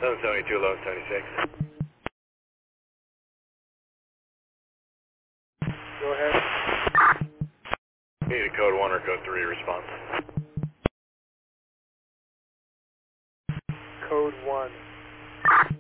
1172, 1176. Go ahead. Need a code 1 or code 3 response. Code 1.